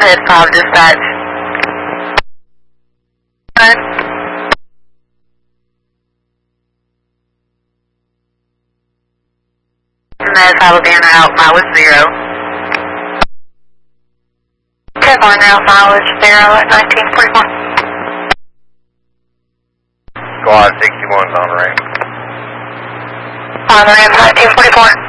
Med 5 dispatch. Med 5 will be in route, mileage 0. 10 line now, mileage 0 at 1944. Squad 61's on ramp. On the ramp, 1944.